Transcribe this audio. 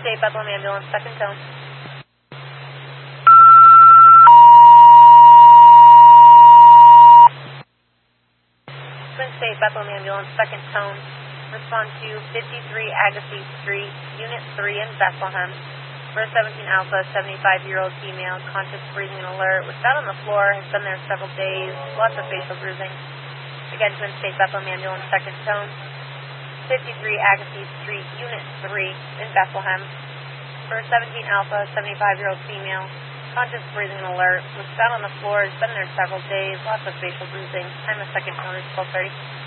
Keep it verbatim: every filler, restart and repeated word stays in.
State Bethlehem Ambulance, second tone. Twin State Bethlehem Ambulance, second tone. Respond to fifty-three Agassiz Street, Unit three in Bethlehem. First seventeen Alpha, seventy-five-year-old female, conscious, breathing, and alert, was found on the floor, has been there several days, lots of facial bruising. Again, Twin State Bethlehem Ambulance, second tone. fifty-three Agassiz Street, Unit three in Bethlehem. First seventeen Alpha, seventy-five-year-old female, conscious, breathing, and alert, was found on the floor, has been there several days, lots of facial bruising. Time of second tone is twelve thirty.